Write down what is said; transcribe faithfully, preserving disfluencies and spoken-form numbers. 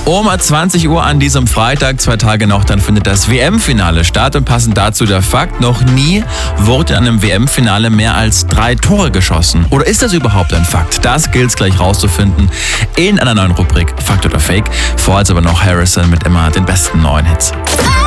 Um zwanzig Uhr an diesem Freitag, zwei Tage noch, dann findet das W M-Finale statt und passend dazu der Fakt, noch nie wurde in einem W M-Finale mehr als drei Tore geschossen. Oder ist das überhaupt ein Fakt? Das gilt es gleich rauszufinden in einer neuen Rubrik Fakt oder Fake. Vorher aber noch Harrison mit immer den besten neuen Hits.